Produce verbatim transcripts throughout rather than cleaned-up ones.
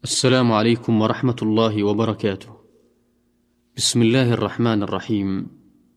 السلام عليكم ورحمة الله وبركاته. بسم الله الرحمن الرحيم.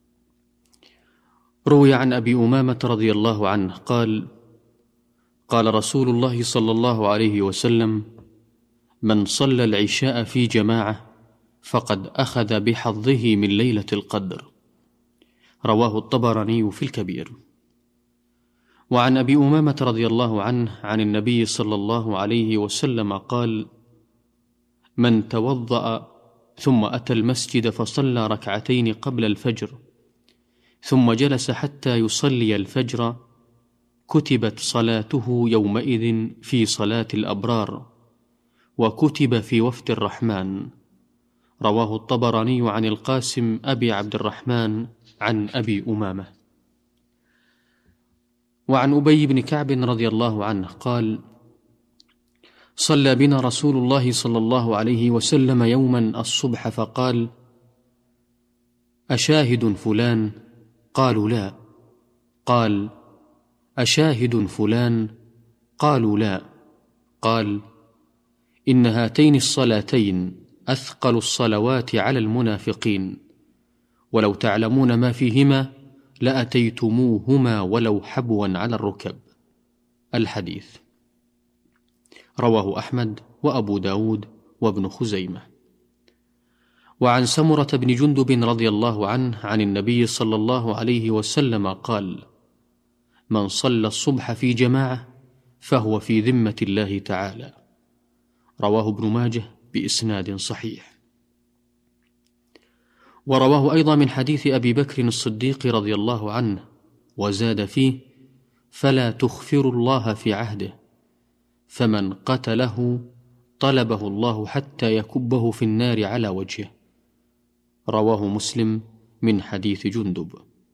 روي عن أبي أمامة رضي الله عنه قال: قال رسول الله صلى الله عليه وسلم: من صلى العشاء في جماعة فقد أخذ بحظه من ليلة القدر. رواه الطبراني في الكبير. وعن أبي أمامة رضي الله عنه عن النبي صلى الله عليه وسلم قال: من توضأ ثم أتى المسجد فصلى ركعتين قبل الفجر ثم جلس حتى يصلي الفجر كتبت صلاته يومئذ في صلاة الأبرار وكتب في وفد الرحمن. رواه الطبراني عن القاسم أبي عبد الرحمن عن أبي أمامة. وعن أبي بن كعب رضي الله عنه قال: صلى بنا رسول الله صلى الله عليه وسلم يوما الصبح فقال: أشاهد فلان؟ قالوا لا. قال: أشاهد فلان؟ قالوا لا. قال: إن هاتين الصلاتين أثقل الصلوات على المنافقين، ولو تعلمون ما فيهما لأتيتموهما ولو حبوا على الركب. الحديث. رواه أحمد وأبو داود وابن خزيمة. وعن سمرة بن جندب رضي الله عنه عن النبي صلى الله عليه وسلم قال: من صلى الصبح في جماعة فهو في ذمة الله تعالى. رواه ابن ماجه بإسناد صحيح. ورواه أيضا من حديث أبي بكر الصديق رضي الله عنه وزاد فيه: فلا تخفروا الله في عهده، فمن قتله طلبه الله حتى يكبه في النار على وجهه. رواه مسلم من حديث جندب.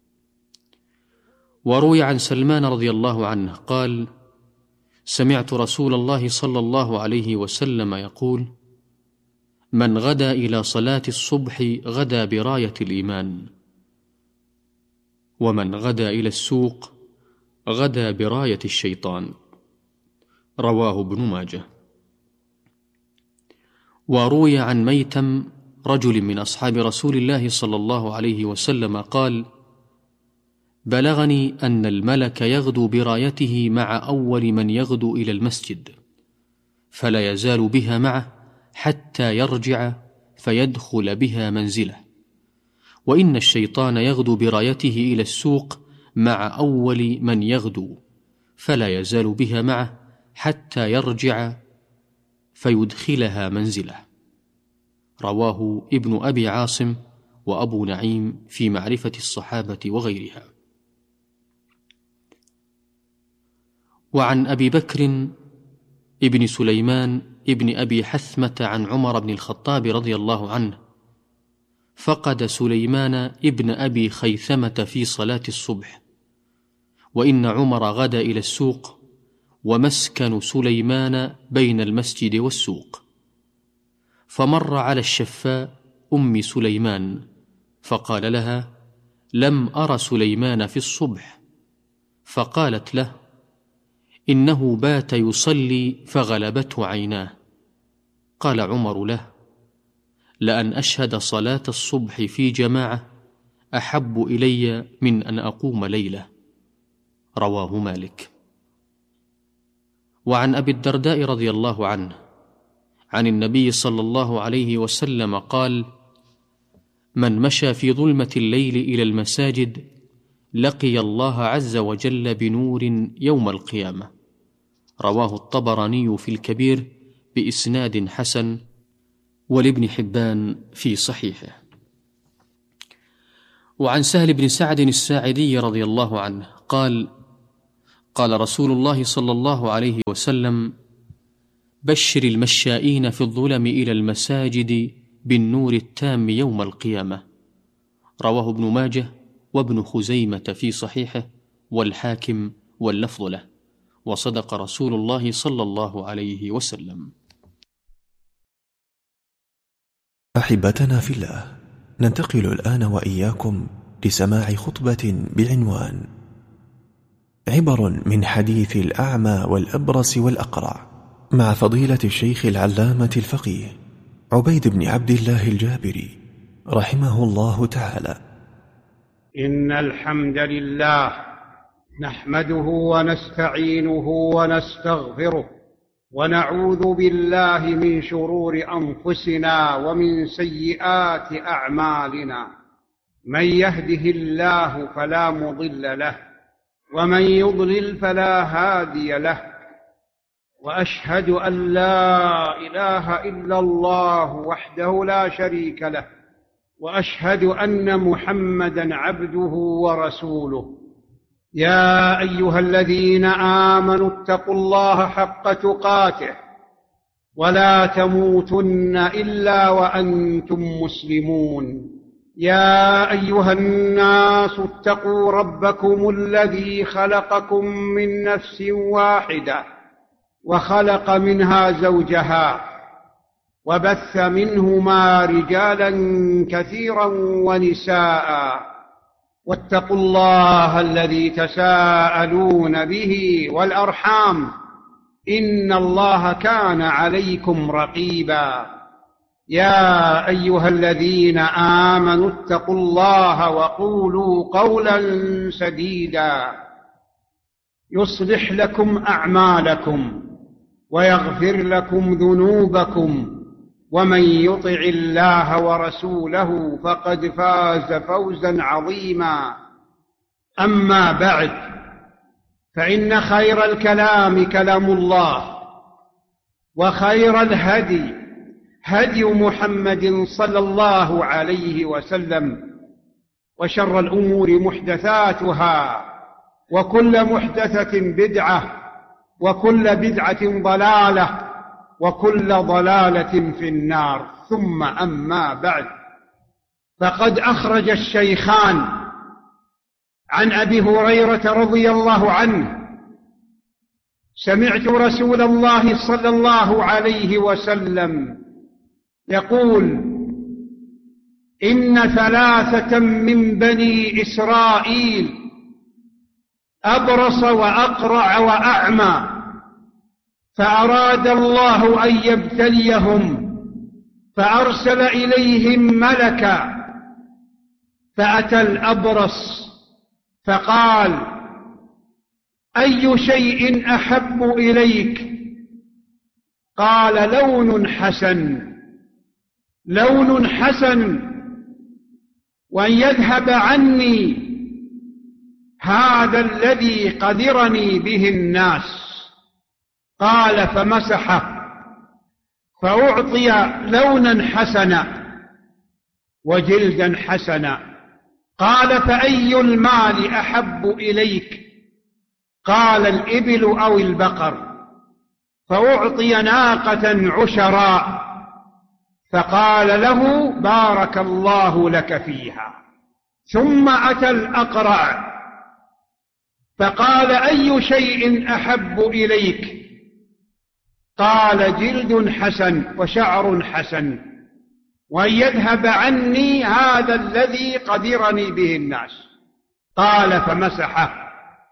وروي عن سلمان رضي الله عنه قال: سمعت رسول الله صلى الله عليه وسلم يقول: من غدا إلى صلاة الصبح غدا براية الإيمان، ومن غدا إلى السوق غدا براية الشيطان. رواه ابن ماجه. وروي عن ميتم رجل من أصحاب رسول الله صلى الله عليه وسلم قال: بلغني أن الملك يغدو برايته مع أول من يغدو إلى المسجد، فلا يزال بها معه حتى يرجع فيدخل بها منزله، وإن الشيطان يغدو برايته إلى السوق مع أول من يغدو، فلا يزال بها معه حتى يرجع فيدخلها منزله. رواه ابن أبي عاصم وأبو نعيم في معرفة الصحابة وغيرها. وعن أبي بكر ابن سليمان ابن أبي حثمة عن عمر بن الخطاب رضي الله عنه: فقد سليمان ابن أبي خيثمة في صلاة الصبح، وإن عمر غدا إلى السوق، ومسكن سليمان بين المسجد والسوق، فمر على الشفاء أم سليمان فقال لها: لم أر سليمان في الصبح. فقالت له: إنه بات يصلي فغلبته عيناه. قال عمر له: لأن أشهد صلاة الصبح في جماعة أحب إلي من أن أقوم ليلة. رواه مالك. وعن أبي الدرداء رضي الله عنه عن النبي صلى الله عليه وسلم قال: من مشى في ظلمة الليل إلى المساجد لقي الله عز وجل بنور يوم القيامة. رواه الطبراني في الكبير بإسناد حسن، ولابن حبان في صحيحه. وعن سهل بن سعد الساعدي رضي الله عنه قال: قال رسول الله صلى الله عليه وسلم: بشر المشائين في الظلم إلى المساجد بالنور التام يوم القيامة. رواه ابن ماجه وابن خزيمة في صحيحه والحاكم واللفظ له، وصدق رسول الله صلى الله عليه وسلم. أحبتنا في الله، ننتقل الآن وإياكم لسماع خطبة بعنوان: عبر من حديث الأعمى والأبرص والأقرع مع فضيلة الشيخ العلامة الفقيه عبيد بن عبد الله الجابري رحمه الله تعالى. إن الحمد لله نحمده ونستعينه ونستغفره ونعوذ بالله من شرور أنفسنا ومن سيئات أعمالنا. من يهده الله فلا مضل له ومن يضلل فلا هادي له، وأشهد أن لا إله إلا الله وحده لا شريك له، وأشهد أن محمدًا عبده ورسوله. يا أيها الذين آمنوا اتقوا الله حق تقاته ولا تموتن إلا وأنتم مسلمون. يا أيها الناس اتقوا ربكم الذي خلقكم من نفس واحدة وخلق منها زوجها وبث منهما رجالا كثيرا ونساء، واتقوا الله الذي تساءلون به والأرحام إن الله كان عليكم رقيبا. يا أيها الذين آمنوا اتقوا الله وقولوا قولا سديدا يصلح لكم أعمالكم ويغفر لكم ذنوبكم، ومن يطع الله ورسوله فقد فاز فوزا عظيما. أما بعد، فإن خير الكلام كلام الله، وخير الهدي هدي محمد صلى الله عليه وسلم، وشر الأمور محدثاتها، وكل محدثة بدعة، وكل بدعة ضلالة، وكل ضلالة في النار. ثم أما بعد، فقد أخرج الشيخان عن أبي هريرة رضي الله عنه: سمعت رسول الله صلى الله عليه وسلم يقول: إن ثلاثة من بني إسرائيل أبرص وأقرع وأعمى، فأراد الله أن يبتليهم فأرسل إليهم ملكا، فأتى الأبرص فقال: أي شيء أحب إليك؟ قال: لون حسن. لون حسن، وأن يذهب عني هذا الذي قدرني به الناس. قال: فمسحه فأعطي لونا حسنا وجلدا حسنا. قال: فأي المال أحب إليك؟ قال: الإبل أو البقر. فأعطي ناقة عشراء، فقال له: بارك الله لك فيها. ثم أتى الأقرع فقال: أي شيء أحب إليك؟ قال: جلد حسن وشعر حسن، وأن يذهب عني هذا الذي قدرني به الناس. قال: فمسحه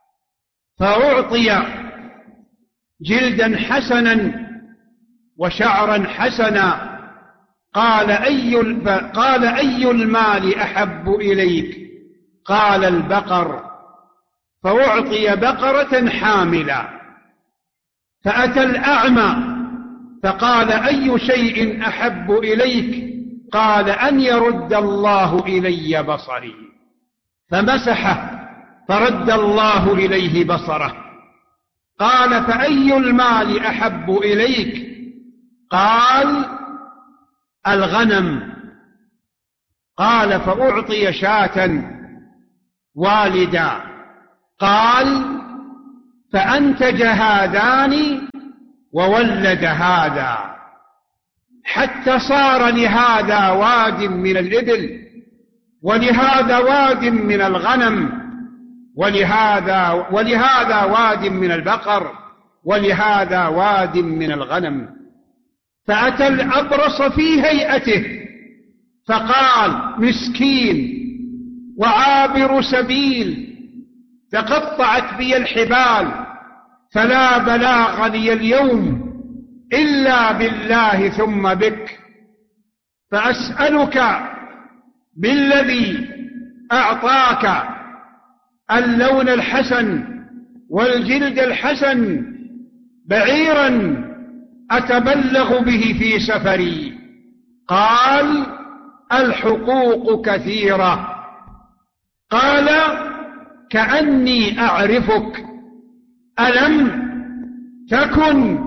فأعطي جلدا حسنا وشعرا حسنا. قال: أي قال أي المال أحب إليك؟ قال: البقر. فأعطي بقرة حاملة. فأتى الأعمى فقال: أي شيء أحب إليك؟ قال: أن يرد الله إلي بصري. فمسحه فرد الله إليه بصره. قال: فأي المال أحب إليك؟ قال: الغنم. قال: فأعطي شاة والدا. قال: فأنتج هذان وولد هذا، حتى صار لهذا واد من الإبل، ولهذا واد من الغنم، ولهذا, ولهذا واد من البقر، ولهذا واد من الغنم. فأتى الأبرص في هيئته فقال: مسكين وعابر سبيل، تقطعت بي الحبال، فلا بلاغ لي اليوم إلا بالله ثم بك، فأسألك بالذي أعطاك اللون الحسن والجلد الحسن بعيرا أتبلغ به في سفري. قال: الحقوق كثيرة. قال: كأني أعرفك، ألم تكن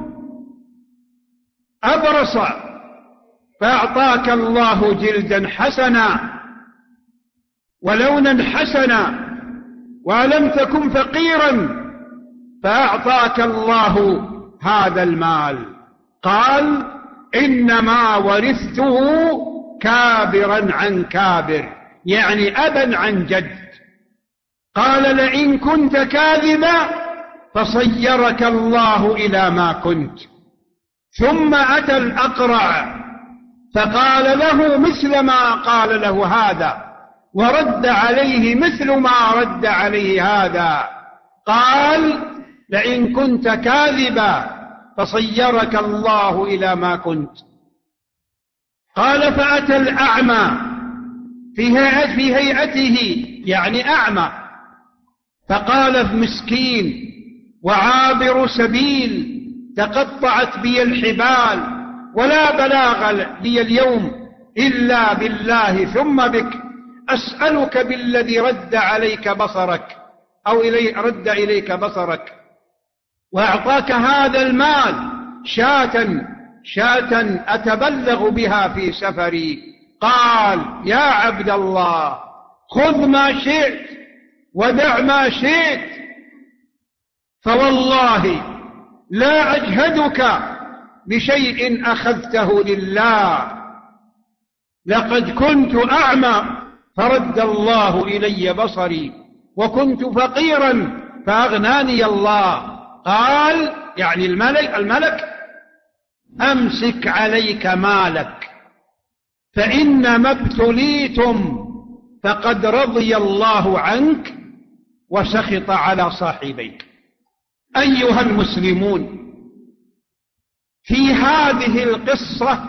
أبرص فأعطاك الله جلدا حسنا ولونا حسنا، ولم تكن فقيرا فأعطاك الله هذا المال. قال: إنما ورثته كابرا عن كابر، يعني أبا عن جد. قال: لئن كنت كاذبا فصيرك الله إلى ما كنت. ثم أتى الأقرع فقال له مثل ما قال له هذا، ورد عليه مثل ما رد عليه هذا. قال: لئن كنت كاذبا فصيرك الله إلى ما كنت. قال: فأتى الأعمى في هيئة في هيئته، يعني أعمى، فقال: مسكين وعابر سبيل، تقطعت بي الحبال ولا بلاغ لي اليوم إلا بالله ثم بك، أسألك بالذي رد عليك بصرك أو إلي رد إليك بصرك وأعطاك هذا المال، شاة شاة أتبلغ بها في سفري. قال: يا عبد الله، خذ ما شئت ودع ما شئت، فوالله لا أجهدك بشيء أخذته لله. لقد كنت أعمى فرد الله إلي بصري، وكنت فقيرا فأغناني الله. قال: يعني الملك, الملك أمسك عليك مالك، فإنما ابتليتم فقد رضي الله عنك وسخط على صاحبيك. أيها المسلمون، في هذه القصة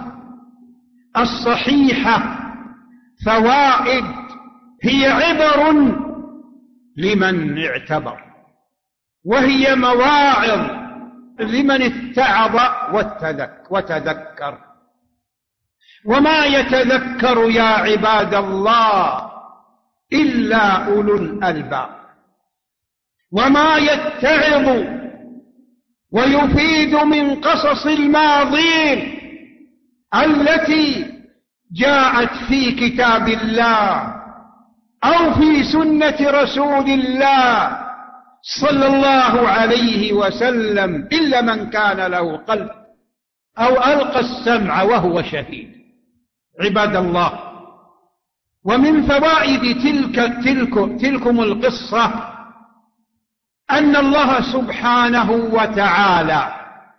الصحيحة فوائد هي عبر لمن اعتبر، وهي مواعظ لمن اتعظ وتذكر. وما يتذكر يا عباد الله إلا أولو الألباب، وما يتعظ ويفيد من قصص الماضين التي جاءت في كتاب الله أو في سنة رسول الله صلى الله عليه وسلم، إلا من كان له قلب أو ألقى السمع وهو شهيد. عباد الله، ومن فوائد تلك تلك تلكم القصة أن الله سبحانه وتعالى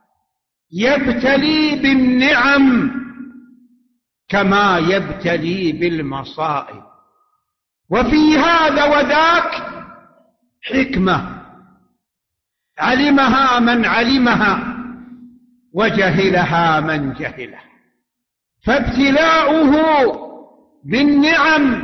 يبتلي بالنعم كما يبتلي بالمصائب، وفي هذا وذاك حكمة علمها من علمها وجهلها من جهلها. فابتلاؤه بالنعم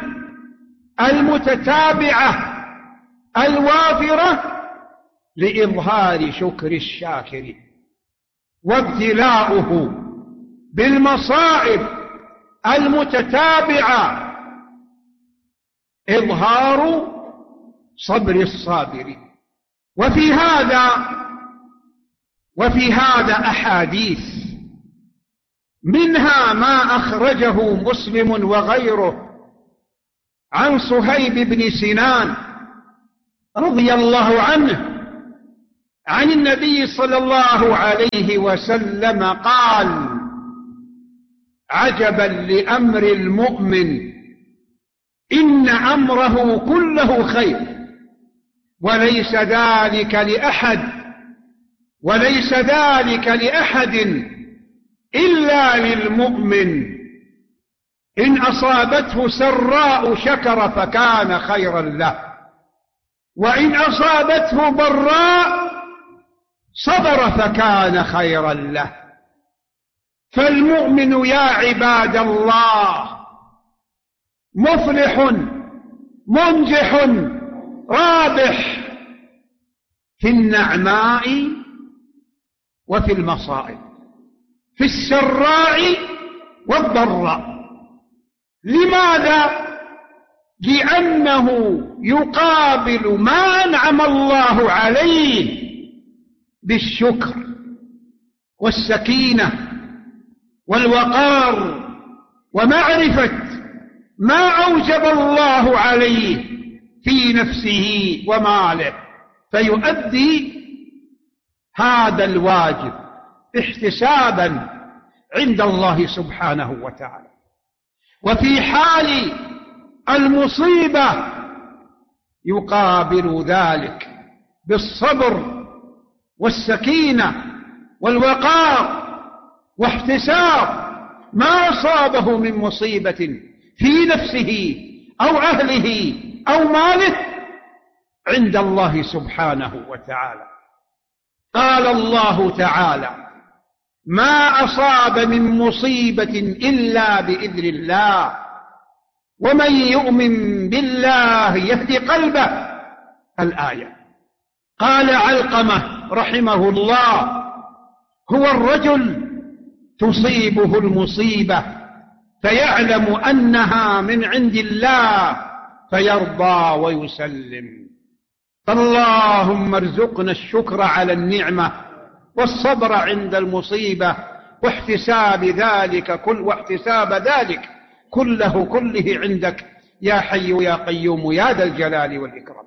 المتتابعة الوافرة لإظهار شكر الشاكرين، وابتلاؤه بالمصائب المتتابعة إظهار صبر الصابرين. وفي هذا وفي هذا أحاديث، منها ما أخرجه مسلم وغيره عن صهيب بن سنان رضي الله عنه عن النبي صلى الله عليه وسلم قال: عجبا لأمر المؤمن، إن أمره كله خير، وليس ذلك لأحد وليس ذلك لأحد إلا للمؤمن، إن أصابته سراء شكر فكان خيرا له، وإن أصابته ضراء صبر فكان خيرا له، فالمؤمن يا عباد الله مفلح منجح رابح في النعماء وفي المصائب، في السراء والضراء. لماذا؟ لأنه يقابل ما أنعم الله عليه بالشكر والسكينة والوقار ومعرفة ما أوجب الله عليه في نفسه وماله، فيؤدي هذا الواجب احتسابا عند الله سبحانه وتعالى. وفي حال المصيبة يقابل ذلك بالصبر والسكينة والوقار واحتساب ما أصابه من مصيبة في نفسه أو أهله أو ماله عند الله سبحانه وتعالى. قال الله تعالى: ما أصاب من مصيبة إلا بإذن الله ومن يؤمن بالله يهدي قلبه. الآية. قال علقمة رحمه الله: هو الرجل تصيبه المصيبة فيعلم أنها من عند الله فيرضى ويسلم. اللهم ارزقنا الشكر على النعمة والصبر عند المصيبة واحتساب ذلك كل واحتساب ذلك كله كله عندك يا حي يا قيوم يا ذا الجلال والإكرام.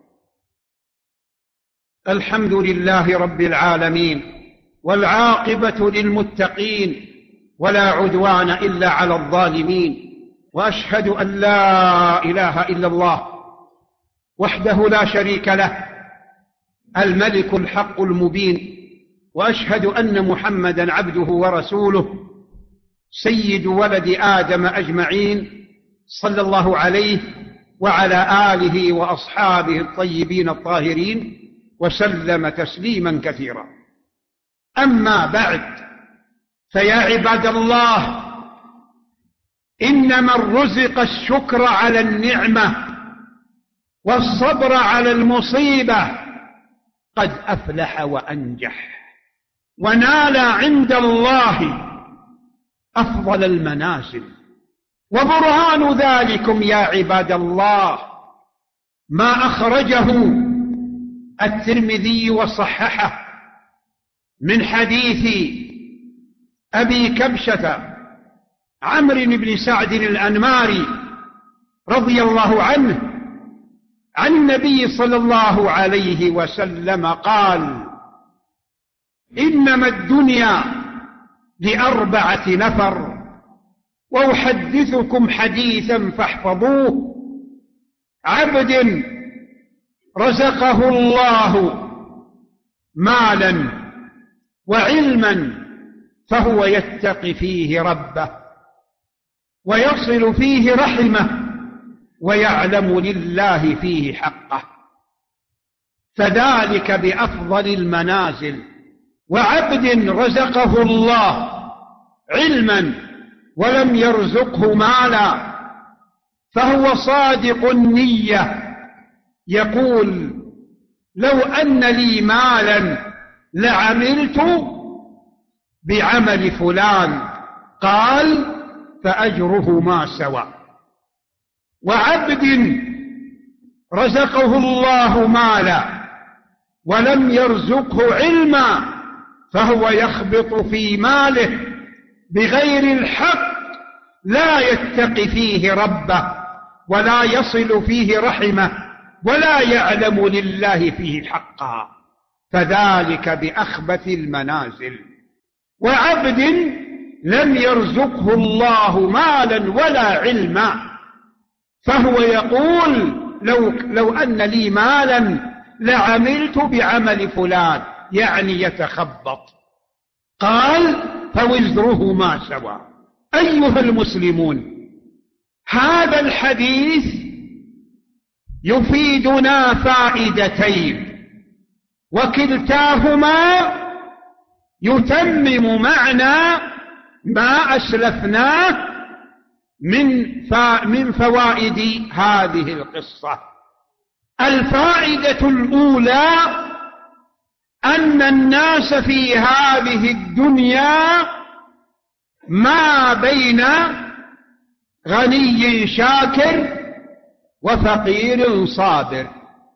الحمد لله رب العالمين، والعاقبة للمتقين، ولا عدوان إلا على الظالمين، وأشهد أن لا إله إلا الله وحده لا شريك له الملك الحق المبين، وأشهد أن محمدا عبده ورسوله سيد ولد آدم أجمعين، صلى الله عليه وعلى آله وأصحابه الطيبين الطاهرين وسلم تسليما كثيرا. أما بعد، فيا عباد الله، إن من رزق الشكر على النعمة والصبر على المصيبة قد أفلح وأنجح ونال عند الله أفضل المنازل. وبرهان ذلكم يا عباد الله ما أخرجه الترمذي وصححه من حديث أبي كبشة عمرو بن سعد الأنماري رضي الله عنه عن النبي صلى الله عليه وسلم قال: إنما الدنيا لأربعة نفر، وأحدثكم حديثا فاحفظوه: عبد رزقه الله مالا وعلما فهو يتقي فيه ربه ويصل فيه رحمه ويعلم لله فيه حقه، فذلك بأفضل المنازل. وعبد رزقه الله علما ولم يرزقه مالا فهو صادق النية يقول: لو أن لي مالا لعملت بعمل فلان، قال: فأجره ما سوى. وعبد رزقه الله مالا ولم يرزقه علما فهو يخبط في ماله بغير الحق، لا يتقي فيه ربه ولا يصل فيه رحمه ولا يعلم لله فيه حقا، فذلك بأخبث المنازل. وعبد لم يرزقه الله مالا ولا علما فهو يقول: لو, لو أن لي مالا لعملت بعمل فلان، يعني يتخبط، قال: فوزره ما سوى. أيها المسلمون، هذا الحديث يفيدنا فائدتين، وكلتاهما يتمم معنى ما أسلفناه من من فوائد هذه القصة. الفائدة الأولى أن الناس في هذه الدنيا ما بين غني شاكر وفقير صابر.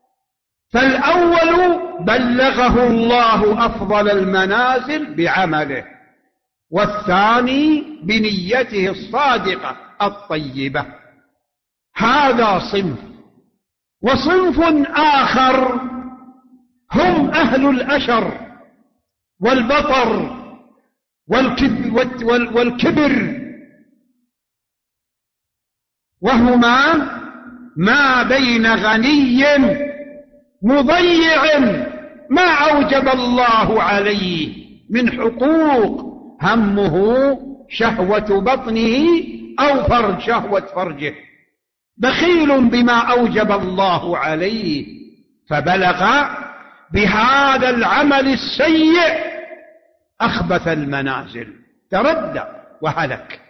فالأول بلغه الله أفضل المنازل بعمله، والثاني بنيته الصادقة الطيبة. هذا صنف. وصنف آخر هم أهل الأشر والبطر والكبر، وهما ما بين غني مضيع ما أوجب الله عليه من حقوق، همه شهوة بطنه أو فرج شهوة فرجه، بخيل بما أوجب الله عليه، فبلغ بهذا العمل السيء أخبث المنازل، تردى وهلك.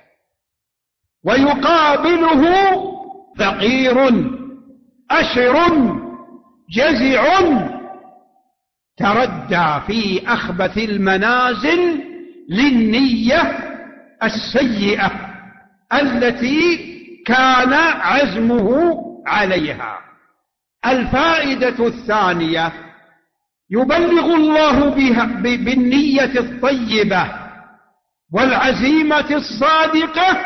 ويقابله فقير أشر جزع تردى في أخبث المنازل للنية السيئة التي كان عزمه عليها. الفائدة الثانية يبلغ الله بها بالنية الطيبة والعزيمة الصادقة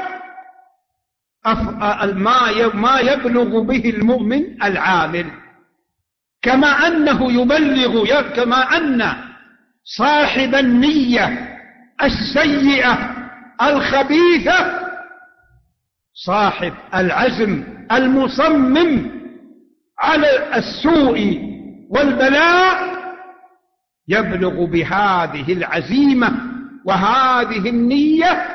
ما يبلغ به المؤمن العامل، كما أنه يبلغ كما أن صاحب النية السيئة الخبيثة صاحب العزم المصمم على السوء والبلاء يبلغ بهذه العزيمة وهذه النية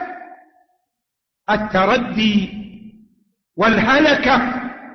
التردي والهلكة.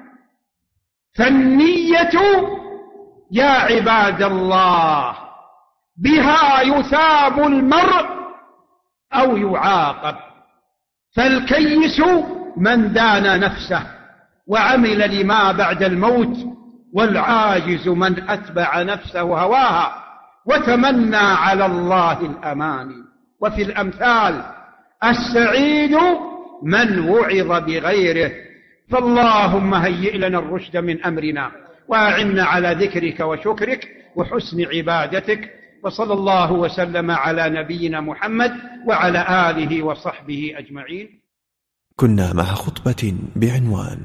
فالنية يا عباد الله بها يثاب المرء أو يعاقب. فالكيس من دان نفسه وعمل لما بعد الموت، والعاجز من أتبع نفسه هواها وتمنى على الله الأماني. وفي الأمثال السعيد من وعظ بغيره. فاللهم هيئ لنا الرشد من أمرنا، وأعنا على ذكرك وشكرك وحسن عبادتك. وصلى الله وسلم على نبينا محمد وعلى آله وصحبه أجمعين. كنا مع خطبة بعنوان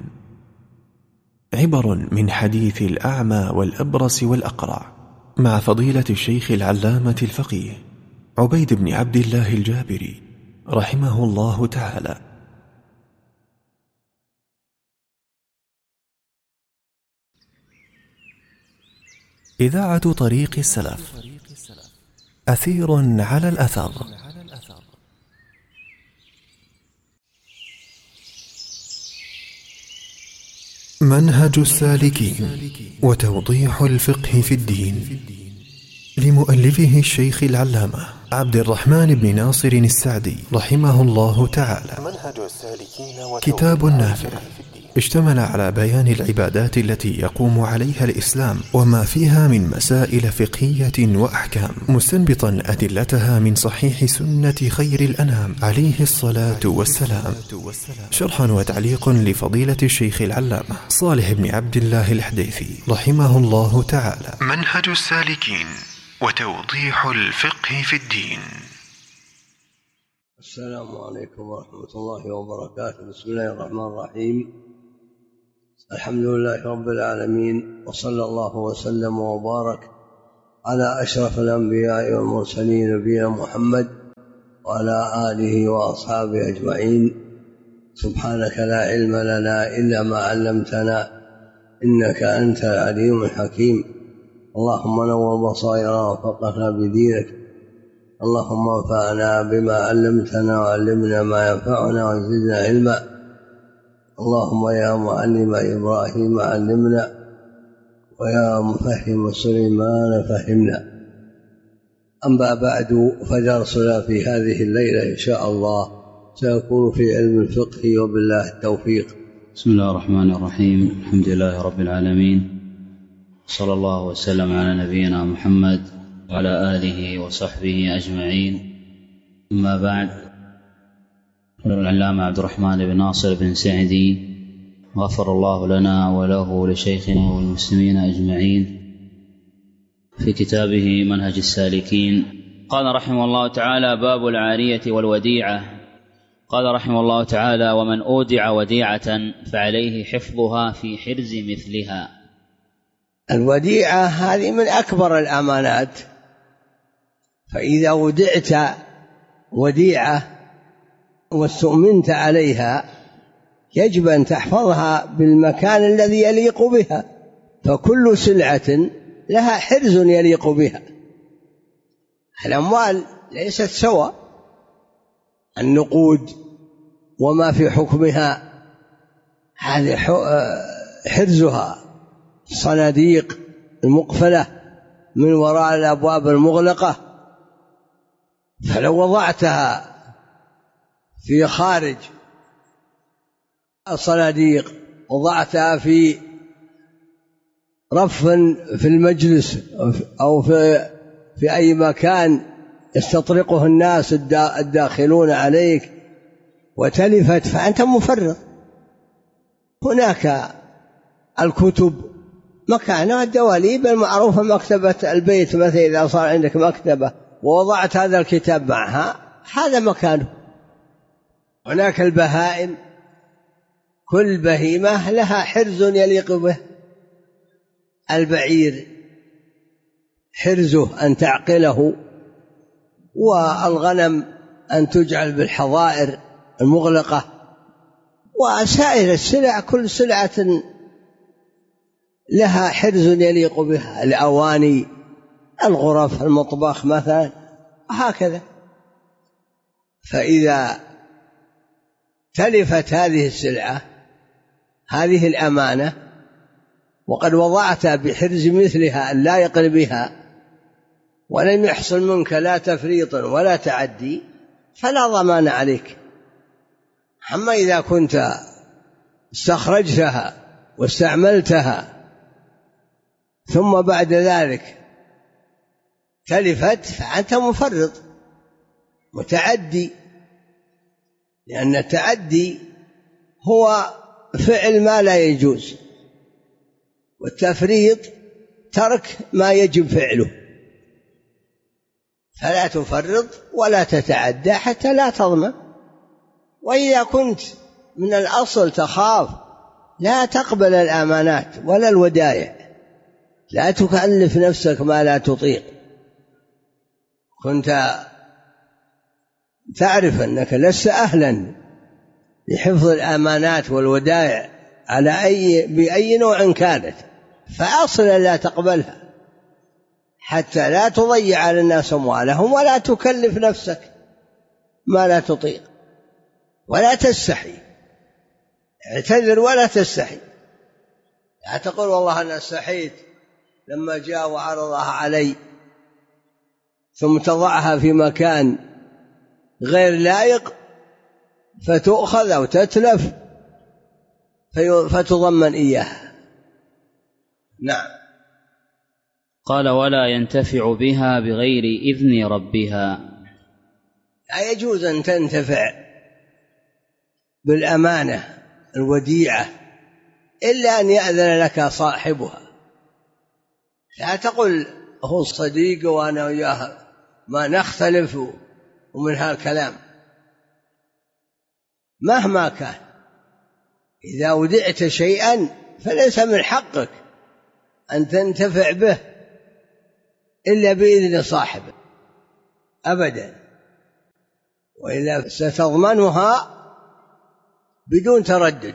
عبر من حديث الأعمى والأبرص والأقرع مع فضيلة الشيخ العلامة الفقيه عبيد بن عبد الله الجابري رحمه الله تعالى. إذاعة طريق السلف، أثير على الأثر. منهج السالكين وتوضيح الفقه في الدين، لمؤلفه الشيخ العلامة عبد الرحمن بن ناصر السعدي رحمه الله تعالى. منهج السالكين كتاب نافع اشتمل على بيان العبادات التي يقوم عليها الإسلام وما فيها من مسائل فقهية وأحكام، مستنبطا أدلتها من صحيح سنة خير الأنام عليه الصلاة والسلام، شرحا وتعليق لفضيلة الشيخ العلامة صالح بن عبد الله الحديثي رحمه الله تعالى. منهج السالكين وتوضيح الفقه في الدين. السلام عليكم ورحمة الله وبركاته. بسم الله الرحمن الرحيم. الحمد لله رب العالمين، وصلى الله وسلم وبارك على أشرف الأنبياء والمرسلين نبينا محمد وعلى آله وأصحابه أجمعين. سبحانك لا علم لنا إلا ما علمتنا إنك أنت العليم الحكيم. اللهم نور بصائرنا وفقهنا بدينك. اللهم انفعنا بما علمتنا وعلمنا ما ينفعنا وزدنا علما. اللهم يا معلم إبراهيم علمنا، ويا مفهم سليمان فهمنا. أما بعد، فدرسنا في هذه الليلة إن شاء الله سيكون في علم الفقه، وبالله التوفيق. بسم الله الرحمن الرحيم. الحمد لله رب العالمين، صلى الله وسلم على نبينا محمد وعلى آله وصحبه أجمعين. أما بعد، العلامة عبد الرحمن بن ناصر بن سعدي غفر الله لنا وله ولشيخنا والمسلمين أجمعين في كتابه منهج السالكين قال رحمه الله تعالى: باب العارية والوديعة. قال رحمه الله تعالى: ومن أودع وديعة فعليه حفظها في حرز مثلها. الوديعة هذه من أكبر الأمانات، فإذا ودعت وديعة واستؤمنت عليها يجب أن تحفظها بالمكان الذي يليق بها، فكل سلعة لها حرز يليق بها. الأموال ليست سوى، النقود وما في حكمها هذه حرزها صناديق المقفلة من وراء الأبواب المغلقة، فلو وضعتها في خارج الصناديق، وضعتها في رف في المجلس أو في, في أي مكان يستطرقه الناس الداخلون عليك وتلفت، فأنت مفرط. هناك الكتب مكانها الدواليب المعروفة، مكتبة البيت مثلا، إذا صار عندك مكتبة ووضعت هذا الكتاب معها هذا مكانه. هناك البهائم، كل بهيمة لها حرز يليق به. البعير حرزه أن تعقله، والغنم أن تجعل بالحظائر المغلقة، وسائر السلع كل سلعة لها حرز يليق بها. الأواني، الغرف، المطبخ مثلا، وهكذا. فإذا تلفت هذه السلعة، هذه الأمانة، وقد وضعتها بحرز مثلها لا يقل بها، ولم يحصل منك لا تفريط ولا تعدي، فلا ضمان عليك. أما إذا كنت استخرجتها واستعملتها ثم بعد ذلك تلفت، فأنت مفرط متعدي، لأن التعدي هو فعل ما لا يجوز، والتفريط ترك ما يجب فعله. فلا تفرط ولا تتعدى حتى لا تضمن. وإذا كنت من الأصل تخاف، لا تقبل الأمانات ولا الودائع، لا تكلف نفسك ما لا تطيق. كنت تعرف أنك لست أهلا لحفظ الأمانات والودائع على أي بأي نوع كانت، فأصلا لا تقبلها حتى لا تضيع على الناس أموالهم، ولا تكلف نفسك ما لا تطيق، ولا تستحي. اعتذر ولا تستحي، لا تقول والله أنا استحيت لما جاء وعرضها علي، ثم تضعها في مكان غير لائق فتؤخذ أو تتلف فتضمن إياها. نعم. قال: ولا ينتفع بها بغير إذن ربها. لا يجوز أن تنتفع بالأمانة الوديعة إلا أن يأذن لك صاحبها. لا تقل هو صديق وأنا وياه ما نختلف ومن هالكلام. مهما كان، إذا ودعت شيئا فليس من حقك أن تنتفع به إلا بإذن صاحبه أبدا، وإلا ستضمنها بدون تردد.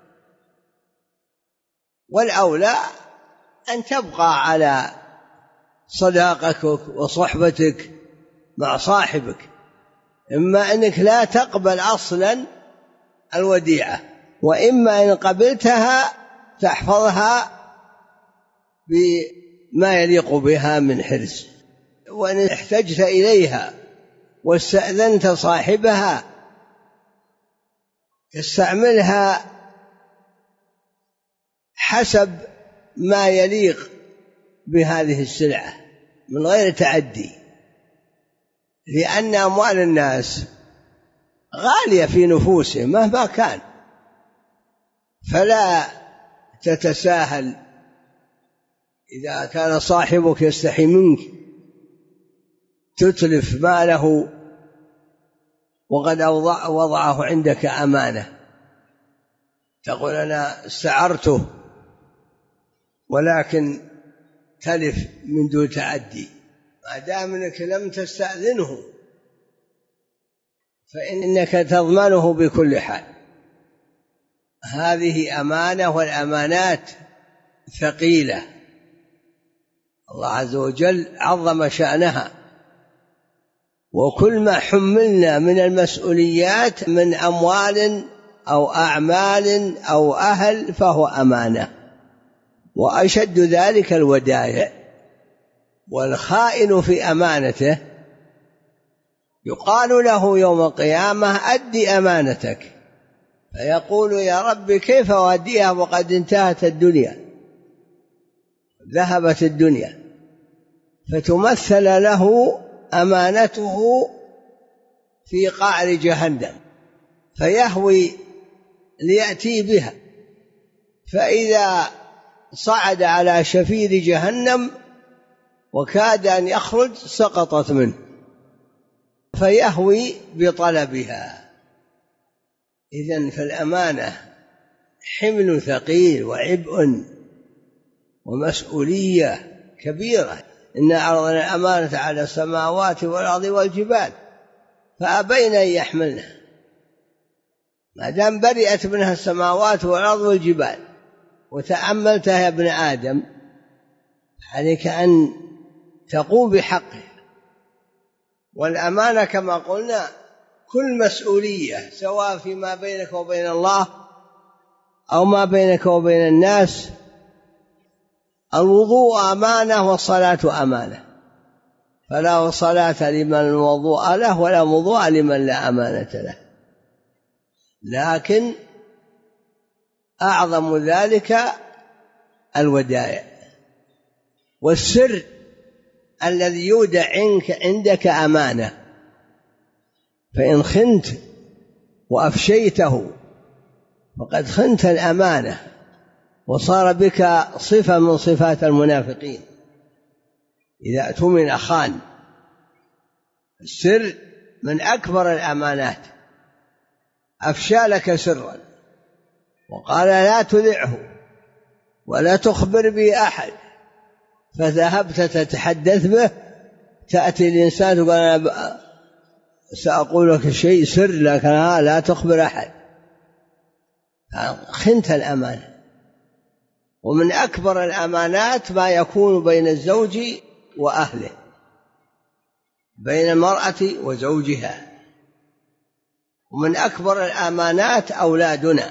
والأولى أن تبقى على صداقتك وصحبتك مع صاحبك، إما أنك لا تقبل أصلا الوديعة، وإما إن قبلتها تحفظها بما يليق بها من حرص. وإن احتجت إليها واستأذنت صاحبها استعملها حسب ما يليق بهذه السلعة من غير تعدي، لأن أموال الناس غالية في نفوسهم مهما كان، فلا تتساهل. إذا كان صاحبك يستحي منك تتلف ماله وقد وضعه عندك أمانة، تقول أنا استعرته ولكن تلف من دون تعدي، ما دام أنك لم تستأذنه فإنك تضمنه بكل حال. هذه أمانة، والأمانات ثقيلة، الله عز وجل عظم شأنها، وكل ما حملنا من المسؤوليات من أموال أو أعمال أو أهل فهو أمانة. وأشد ذلك الودائع، والخائن في أمانته يقال له يوم القيامة أدي أمانتك، فيقول يا رب كيف أوديها وقد انتهت الدنيا، ذهبت الدنيا، فتمثل له أمانته في قعر جهنم فيهوي ليأتي بها، فإذا صعد على شفير جهنم وكاد أن يخرج سقطت منه فيهوي بطلبها. إذن فالأمانة حمل ثقيل وعبء ومسؤولية كبيرة. إن عرضنا الأمانة على السماوات والأرض والجبال فأبين أن يحملنها، ما دام برئت منها السماوات والأرض والجبال وتأملتها يا ابن آدم عليك أن تقوم بحقه. والأمانة كما قلنا كل مسؤولية، سواء فيما بينك وبين الله أو ما بينك وبين الناس. الوضوء أمانة والصلاة أمانة، فلا صلاة لمن وضوء له ولا وضوء لمن لا أمانة له. لكن أعظم ذلك الودائع والسر الذي يودع عندك أمانة، فإن خنت وأفشيته فقد خنت الأمانة وصار بك صفة من صفات المنافقين، إذا أؤتمن خان. السر من أكبر الأمانات، أفشى لك سرا وقال لا تذعه ولا تخبر به أحد، فذهبت تتحدث به، تأتي الإنسان تقول أنا سأقول لك شيء سر لكن لا تخبر أحد، خنت الأمانة. ومن أكبر الأمانات ما يكون بين الزوج وأهله، بين المرأة وزوجها. ومن أكبر الأمانات أولادنا،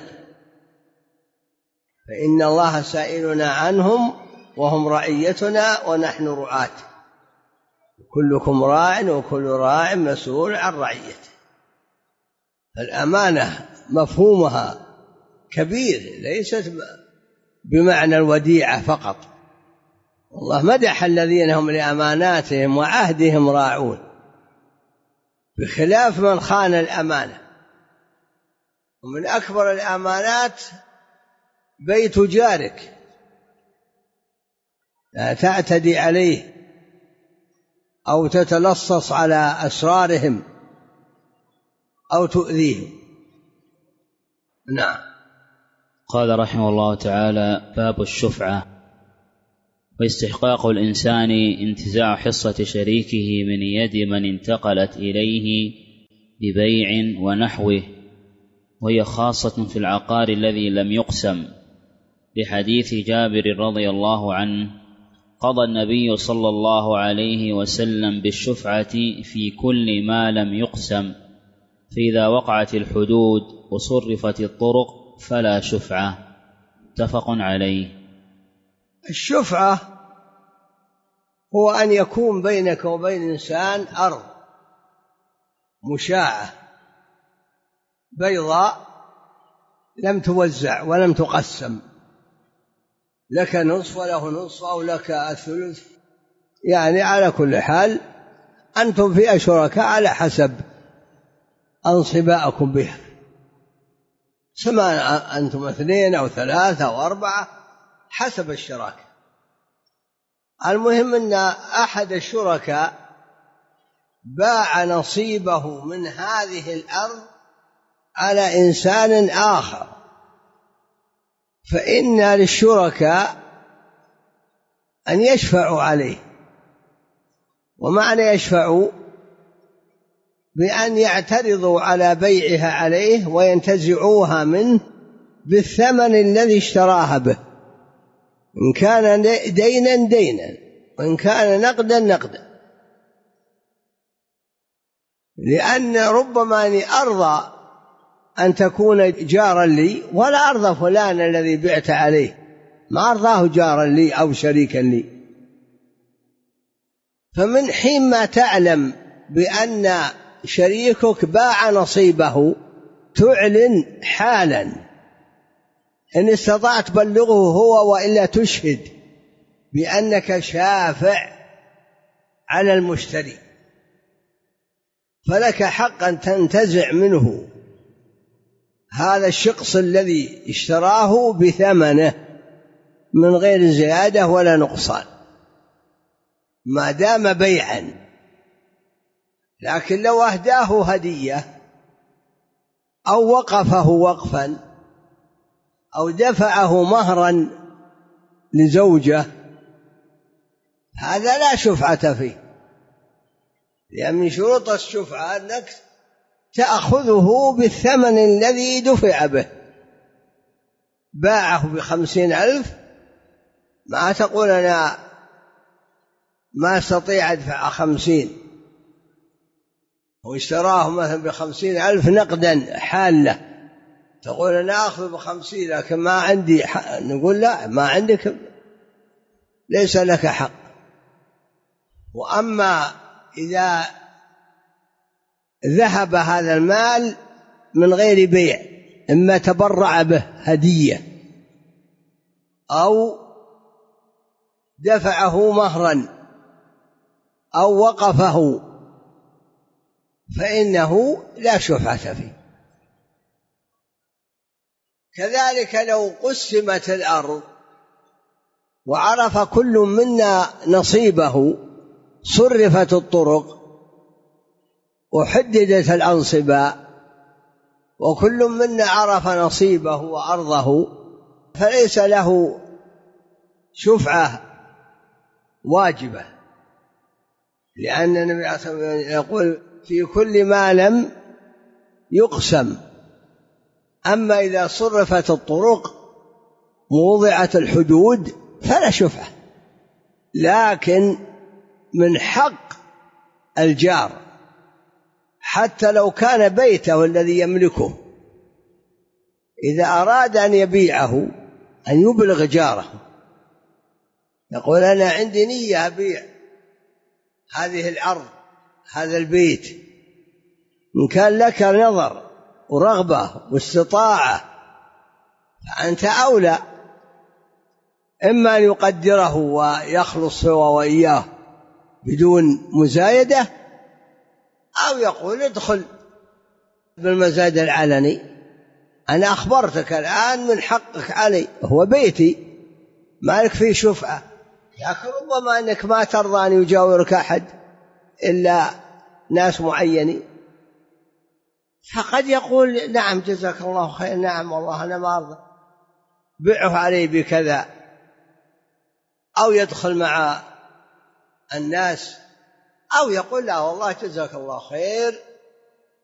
فإن الله سائلنا عنهم وهم رعيتنا ونحن رعاة، كلكم راع وكل راع مسؤول عن رعيته. الأمانة مفهومها كبير، ليست بمعنى الوديعة فقط. الله مدح الذين هم لأماناتهم وعهدهم راعون، بخلاف من خان الأمانة. ومن أكبر الأمانات بيت جارك، لا تعتدي عليه أو تتلصص على أسرارهم أو تؤذيهم. نعم. قال رحمه الله تعالى: باب الشفعة، واستحقاق الإنسان انتزاع حصة شريكه من يد من انتقلت إليه ببيع ونحوه، وهي خاصة في العقار الذي لم يقسم، لحديث جابر رضي الله عنه: قضى النبي صلى الله عليه وسلم بالشفعة في كل ما لم يقسم، فإذا وقعت الحدود وصرفت الطرق فلا شفعة. متفق عليه. الشفعة هو أن يكون بينك وبين إنسان أرض مشاعة بيضاء لم توزع ولم تقسم، لك نصف وله نصف أو لك الثلث، يعني على كل حال أنتم فيها شركاء على حسب أنصباءكم بها، سواء أنتم اثنين أو ثلاثة أو أربعة حسب الشراكة. المهم أن أحد الشركاء باع نصيبه من هذه الأرض على إنسان آخر، فإن للشركاء أن يشفعوا عليه. ومعنى يشفعوا بأن يعترضوا على بيعها عليه وينتزعوها منه بالثمن الذي اشتراها به، إن كان دينا دينا وإن كان نقدا نقدا، لأن ربما أني أرضى أن تكون جارا لي ولا أرضى فلان الذي بعت عليه، ما أرضاه جارا لي أو شريكا لي. فمن حين ما تعلم بأن شريكك باع نصيبه تعلن حالا، إن استطعت بلغه هو وإلا تشهد بأنك شافع على المشتري، فلك حق أن تنتزع منه هذا الشخص الذي اشتراه بثمنه من غير زيادة ولا نقصان ما دام بيعا. لكن لو أهداه هدية أو وقفه وقفا أو دفعه مهرا لزوجة هذا لا شفعة فيه، لأن من شروط الشفعة أنك تأخذه بالثمن الذي دفع به. باعه بخمسين ألف ما تقول أنا ما استطيع أدفع خمسين، واشتراه مثلا بخمسين ألف نقدا حالة، تقول أنا أخذ بخمسين لكن ما عندي حق. نقول لا، ما عندك، ليس لك حق. وأما إذا ذهب هذا المال من غير بيع، إما تبرع به هدية أو دفعه مهرا أو وقفه، فإنه لا شفعة فيه. كذلك لو قسمت الأرض وعرف كل منا نصيبه، صرفت الطرق وحددت الأنصباء وكل منا عرف نصيبه وأرضه، فليس له شفعة واجبة، لأن النبي عليه الصلاة والسلام يقول في كل ما لم يقسم. أما إذا صرفت الطرق ووضعت الحدود فلا شفعة. لكن من حق الجار حتى لو كان بيته الذي يملكه، إذا أراد أن يبيعه أن يبلغ جاره، يقول أنا عندي نية أبيع هذه الأرض هذا البيت، إن كان لك نظر ورغبة واستطاعة فأنت أولى، إما أن يقدره ويخلص هو وإياه بدون مزايدة، أو يقول ادخل بالمزاد العلني، أنا أخبرتك الآن من حقك علي، هو بيتي ما لك فيه شفعة، لكن ربما أنك ما ترضى أن يجاورك أحد إلا ناس معينين، فقد يقول نعم جزاك الله خير، نعم والله أنا ما أرضى، بيعه علي بكذا، أو يدخل مع الناس، أو يقول لا والله جزاك الله خير